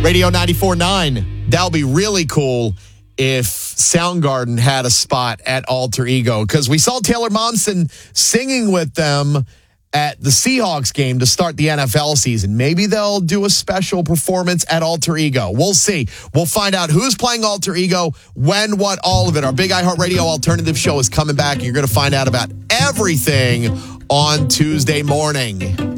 Radio 94.9. That'll be really cool if Soundgarden had a spot at Alter Ego, because we saw Taylor Momsen singing with them at the Seahawks game to start the NFL season. Maybe they'll do a special performance at Alter Ego. We'll see. We'll find out who's playing Alter Ego, when, what, all of it. Our Big iHeartRadio Alternative Show is coming back. You're going to find out about everything on Tuesday morning.